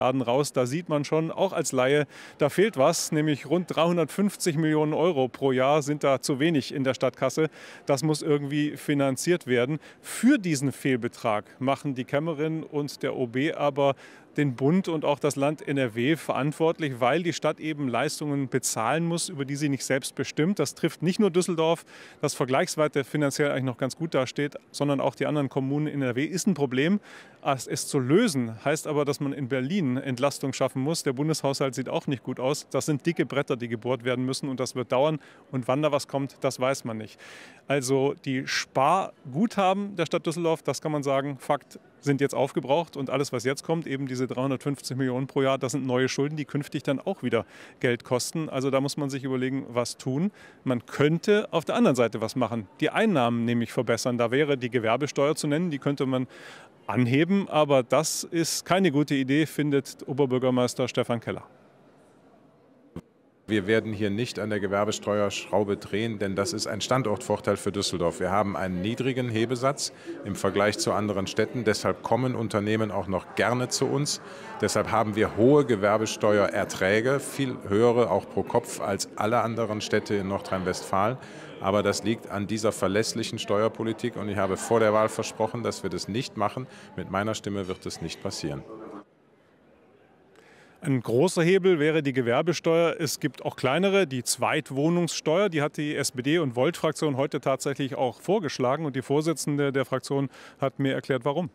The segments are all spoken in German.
raus. Da sieht man schon, auch als Laie, da fehlt was, nämlich rund 350 Millionen Euro pro Jahr sind da zu wenig in der Stadtkasse. Das muss irgendwie finanziert werden. Für diesen Fehlbetrag machen die Kämmerin und der OB aber den Bund und auch das Land NRW verantwortlich, weil die Stadt eben Leistungen bezahlen muss, über die sie nicht selbst bestimmt. Das trifft nicht nur Düsseldorf, das vergleichsweise finanziell eigentlich noch ganz gut dasteht, sondern auch die anderen Kommunen in NRW. Ist ein Problem. Es zu lösen heißt aber, dass man in Berlin Entlastung schaffen muss. Der Bundeshaushalt sieht auch nicht gut aus. Das sind dicke Bretter, die gebohrt werden müssen und das wird dauern. Und wann da was kommt, das weiß man nicht. Also die Sparguthaben der Stadt Düsseldorf, das kann man sagen, Fakt, sind jetzt aufgebraucht und alles, was jetzt kommt, eben diese 350 Millionen pro Jahr, das sind neue Schulden, die künftig dann auch wieder Geld kosten. Also da muss man sich überlegen, was tun. Man könnte auf der anderen Seite was machen, die Einnahmen nämlich verbessern. Da wäre die Gewerbesteuer zu nennen, die könnte man anheben, aber das ist keine gute Idee, findet Oberbürgermeister Stefan Keller. Wir werden hier nicht an der Gewerbesteuerschraube drehen, denn das ist ein Standortvorteil für Düsseldorf. Wir haben einen niedrigen Hebesatz im Vergleich zu anderen Städten. Deshalb kommen Unternehmen auch noch gerne zu uns. Deshalb haben wir hohe Gewerbesteuererträge, viel höhere auch pro Kopf als alle anderen Städte in Nordrhein-Westfalen. Aber das liegt an dieser verlässlichen Steuerpolitik und ich habe vor der Wahl versprochen, dass wir das nicht machen. Mit meiner Stimme wird es nicht passieren. Ein großer Hebel wäre die Gewerbesteuer. Es gibt auch kleinere, die Zweitwohnungssteuer. Die hat die SPD- und Volt-Fraktion heute tatsächlich auch vorgeschlagen. Und die Vorsitzende der Fraktion hat mir erklärt, warum.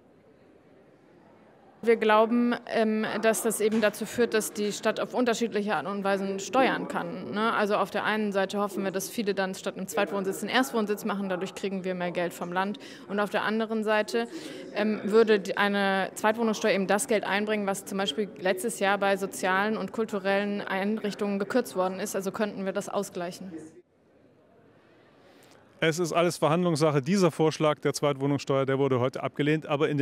Wir glauben, dass das eben dazu führt, dass die Stadt auf unterschiedliche Art und Weise steuern kann. Ne? Also auf der einen Seite hoffen wir, dass viele dann statt einem Zweitwohnsitz einen Erstwohnsitz machen. Dadurch kriegen wir mehr Geld vom Land. Und auf der anderen Seite würde eine Zweitwohnungssteuer eben das Geld einbringen, was zum Beispiel letztes Jahr bei sozialen und kulturellen Einrichtungen gekürzt worden ist. Also könnten wir das ausgleichen. Es ist alles Verhandlungssache. Dieser Vorschlag der Zweitwohnungssteuer, der wurde heute abgelehnt. Aber in